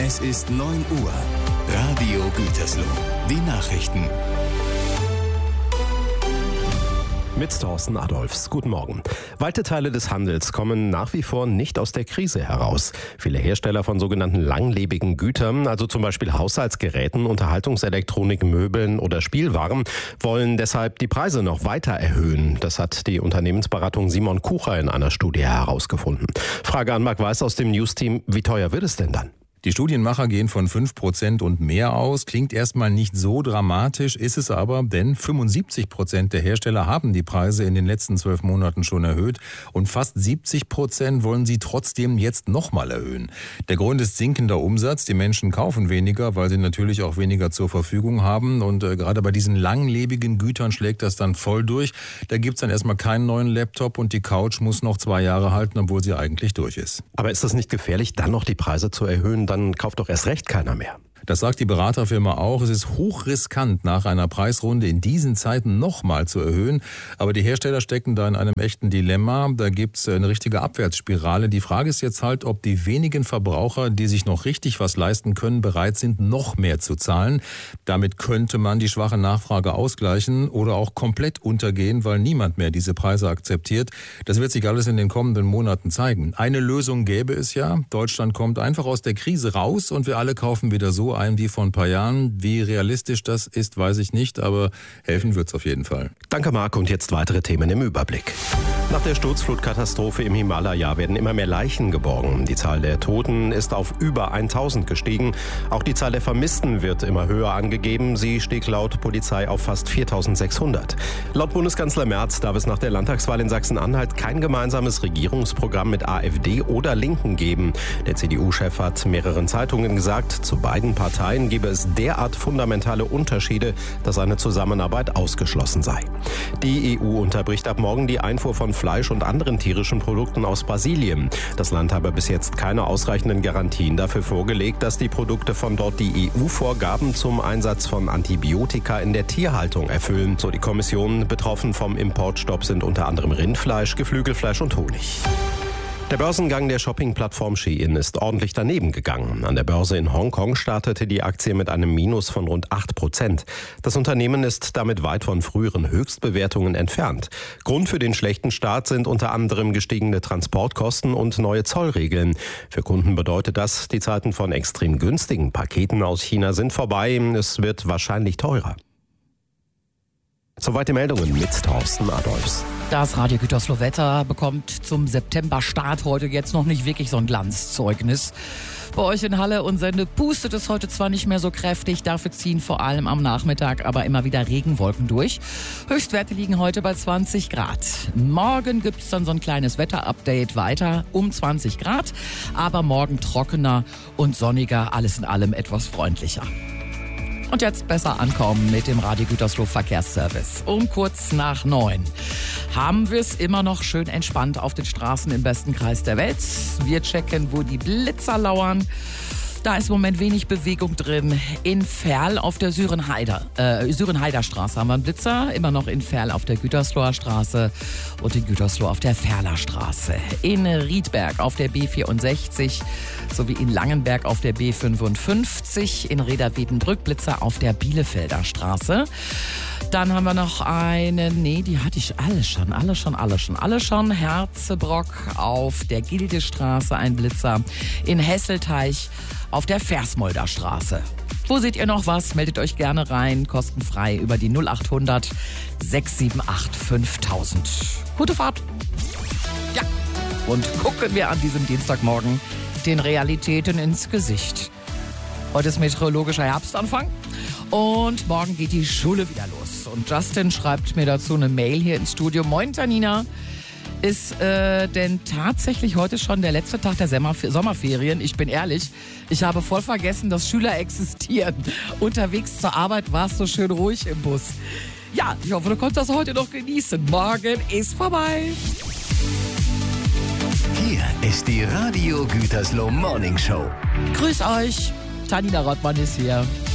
Es ist 9 Uhr. Radio Gütersloh. Die Nachrichten. Mit Thorsten Adolfs. Guten Morgen. Weite Teile des Handels kommen nach wie vor nicht aus der Krise heraus. Viele Hersteller von sogenannten langlebigen Gütern, also zum Beispiel Haushaltsgeräten, Unterhaltungselektronik, Möbeln oder Spielwaren, wollen deshalb die Preise noch weiter erhöhen. Das hat die Unternehmensberatung Simon Kucher in einer Studie herausgefunden. Frage an Marc Weiß aus dem News-Team. Wie teuer wird es denn dann? Die Studienmacher gehen von 5% und mehr aus. Klingt erstmal nicht so dramatisch, ist es aber, denn 75% der Hersteller haben die Preise in den letzten 12 Monaten schon erhöht und fast 70% wollen sie trotzdem jetzt nochmal erhöhen. Der Grund ist sinkender Umsatz. Die Menschen kaufen weniger, weil sie natürlich auch weniger zur Verfügung haben und gerade bei diesen langlebigen Gütern schlägt das dann voll durch. Da gibt's dann erstmal keinen neuen Laptop und die Couch muss noch 2 Jahre halten, obwohl sie eigentlich durch ist. Aber ist das nicht gefährlich, dann noch die Preise zu erhöhen? Dann kauft doch erst recht keiner mehr. Das sagt die Beraterfirma auch. Es ist hochriskant, nach einer Preisrunde in diesen Zeiten nochmal zu erhöhen. Aber die Hersteller stecken da in einem echten Dilemma. Da gibt's eine richtige Abwärtsspirale. Die Frage ist jetzt halt, ob die wenigen Verbraucher, die sich noch richtig was leisten können, bereit sind, noch mehr zu zahlen. Damit könnte man die schwache Nachfrage ausgleichen oder auch komplett untergehen, weil niemand mehr diese Preise akzeptiert. Das wird sich alles in den kommenden Monaten zeigen. Eine Lösung gäbe es ja. Deutschland kommt einfach aus der Krise raus und wir alle kaufen wieder so ein wie vor ein paar Jahren. Wie realistisch das ist, weiß ich nicht, aber helfen wird's auf jeden Fall. Danke, Marc. Und jetzt weitere Themen im Überblick. Nach der Sturzflutkatastrophe im Himalaya werden immer mehr Leichen geborgen. Die Zahl der Toten ist auf über 1000 gestiegen. Auch die Zahl der Vermissten wird immer höher angegeben. Sie stieg laut Polizei auf fast 4600. Laut Bundeskanzler Merz darf es nach der Landtagswahl in Sachsen-Anhalt kein gemeinsames Regierungsprogramm mit AfD oder Linken geben. Der CDU-Chef hat mehreren Zeitungen gesagt, zu beiden Parteien gebe es derart fundamentale Unterschiede, dass eine Zusammenarbeit ausgeschlossen sei. Die EU unterbricht ab morgen die Einfuhr von Fleisch und anderen tierischen Produkten aus Brasilien. Das Land habe bis jetzt keine ausreichenden Garantien dafür vorgelegt, dass die Produkte von dort die EU-Vorgaben zum Einsatz von Antibiotika in der Tierhaltung erfüllen. So die Kommission. Betroffen vom Importstopp sind unter anderem Rindfleisch, Geflügelfleisch und Honig. Der Börsengang der Shopping-Plattform Shein ist ordentlich daneben gegangen. An der Börse in Hongkong startete die Aktie mit einem Minus von rund 8%. Das Unternehmen ist damit weit von früheren Höchstbewertungen entfernt. Grund für den schlechten Start sind unter anderem gestiegene Transportkosten und neue Zollregeln. Für Kunden bedeutet das, die Zeiten von extrem günstigen Paketen aus China sind vorbei. Es wird wahrscheinlich teurer. Soweit die Meldungen mit Thorsten Adolfs. Das Radio Gütersloh Wetter bekommt zum September-Start heute jetzt noch nicht wirklich so ein Glanzzeugnis. Bei euch in Halle und Sende pustet es heute zwar nicht mehr so kräftig, dafür ziehen vor allem am Nachmittag aber immer wieder Regenwolken durch. Höchstwerte liegen heute bei 20 Grad. Morgen gibt's dann so ein kleines Wetterupdate weiter um 20 Grad, aber morgen trockener und sonniger, alles in allem etwas freundlicher. Und jetzt besser ankommen mit dem Radio Gütersloh Verkehrsservice. Um kurz nach 9 haben wir es immer noch schön entspannt auf den Straßen im besten Kreis der Welt. Wir checken, wo die Blitzer lauern. Da ist im Moment wenig Bewegung drin. In Verl auf der Sürenheider Straße haben wir einen Blitzer. Immer noch in Verl auf der Gütersloher Straße und in Gütersloh auf der Verler Straße. In Riedberg auf der B64 sowie in Langenberg auf der B55. In Reda-Wiedenbrück Blitzer auf der Bielefelder Straße. Dann haben wir noch die hatte ich alle schon. Herzebrock auf der Gildestraße ein Blitzer. In Hesselteich auf der Versmolder Straße. Wo seht ihr noch was? Meldet euch gerne rein, kostenfrei über die 0800 678 5000. Gute Fahrt! Ja, und gucken wir an diesem Dienstagmorgen den Realitäten ins Gesicht. Heute ist meteorologischer Herbstanfang und morgen geht die Schule wieder los. Und Justin schreibt mir dazu eine Mail hier ins Studio. Moin, Tanina. Ist denn tatsächlich heute schon der letzte Tag der Sommerferien? Ich bin ehrlich, ich habe voll vergessen, dass Schüler existieren. Unterwegs zur Arbeit war es so schön ruhig im Bus. Ja, ich hoffe, du konntest das heute noch genießen. Morgen ist vorbei. Hier ist die Radio Gütersloh Morning Show. Grüß euch, Tanina Rottmann ist hier.